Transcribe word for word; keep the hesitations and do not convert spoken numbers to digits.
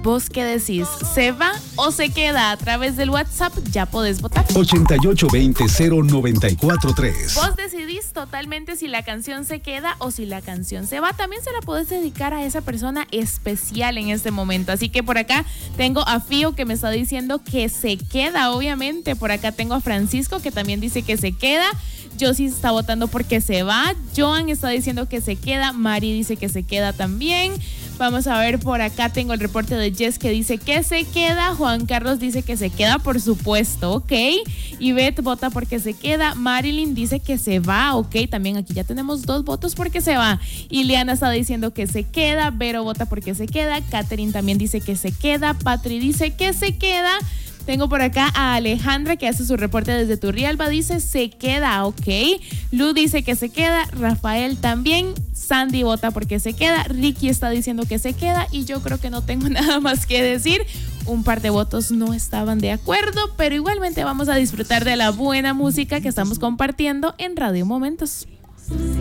¿Vos qué decís? ¿Se va o se queda? A través del WhatsApp ya podés votar. ochenta y ocho veinte cero noventa y cuatro tres. Vos decidís totalmente si la canción se queda o si la canción se va. También se la podés dedicar a esa persona especial en este momento. Así que por acá tengo a Fío que me está diciendo que se queda, obviamente. Por acá tengo a Francisco que también dice que se queda. Josie está votando porque se va. Joan está diciendo que se queda. Mari dice que se queda también. Vamos a ver, por acá tengo el reporte de Jess que dice que se queda. Juan Carlos dice que se queda, por supuesto, ok. Ivette vota porque se queda. Marilyn dice que se va, ok. También aquí ya tenemos dos votos porque se va. Ileana está diciendo que se queda. Vero vota porque se queda. Catherine también dice que se queda. Patri dice que se queda. Tengo por acá a Alejandra que hace su reporte desde Turrialba, dice se queda, ok. Lu dice que se queda, Rafael también, Sandy vota porque se queda, Ricky está diciendo que se queda y yo creo que no tengo nada más que decir. Un par de votos no estaban de acuerdo, pero igualmente vamos a disfrutar de la buena música que estamos compartiendo en Radio Momentos.